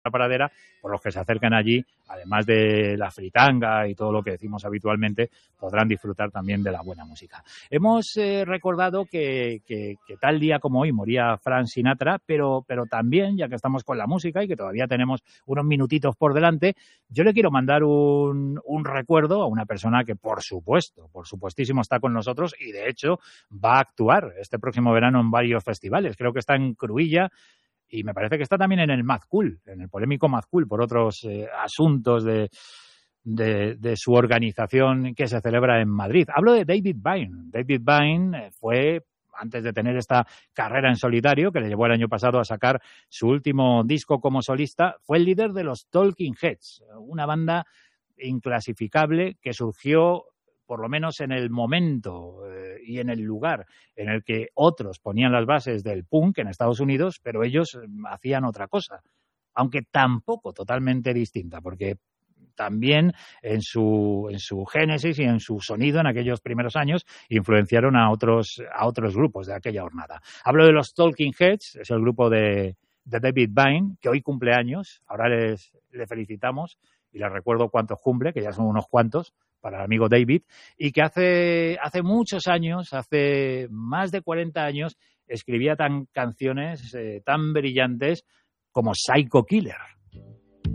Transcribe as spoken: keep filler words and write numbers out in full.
Pradera, por los que se acercan allí, además de la fritanga y todo lo que decimos habitualmente, podrán disfrutar también de la buena música. Hemos eh, recordado que, que, que tal día como hoy moría Frank Sinatra, pero, pero también, ya que estamos con la música y que todavía tenemos unos minutitos por delante, yo le quiero mandar un, un recuerdo a una persona que, por supuesto, por supuestísimo está con nosotros y, de hecho, va a actuar este próximo verano en varios festivales. Creo que está en Cruïlla, y me parece que está también en el Mad Cool, en el polémico Mad Cool, por otros eh, asuntos de, de, de su organización que se celebra en Madrid. Hablo de David Byrne. David Byrne fue, antes de tener esta carrera en solitario, que le llevó el año pasado a sacar su último disco como solista, fue el líder de los Talking Heads, una banda inclasificable que surgió por lo menos en el momento eh, y en el lugar en el que otros ponían las bases del punk en Estados Unidos, pero ellos eh, hacían otra cosa, aunque tampoco totalmente distinta, porque también en su, en su génesis y en su sonido en aquellos primeros años influenciaron a otros, a otros grupos de aquella jornada. Hablo de los Talking Heads, es el grupo de, de David Byrne, que hoy cumple años, ahora les, le felicitamos y les recuerdo cuántos cumple, que ya son unos cuantos, para el amigo David, y que hace, hace muchos años, hace más de cuarenta años, escribía tan canciones eh, tan brillantes como Psycho Killer.